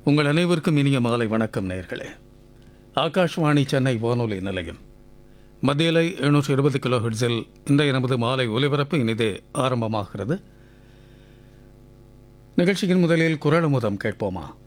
உங்கள் அனைவருக்கும் இனிய மாலை வணக்கம் நேயர்களே. ஆகாஷ்வாணி சென்னை வானொலி நிலையம் மத்தியலை 720 கிலோ ஹெர்ட்ஸில் இன்றைய நமது மாலை ஒலிபரப்பு இனிதே ஆரம்பமாகிறது. நிகழ்ச்சியின் முதலில் குரல் முதம் கேட்போமா.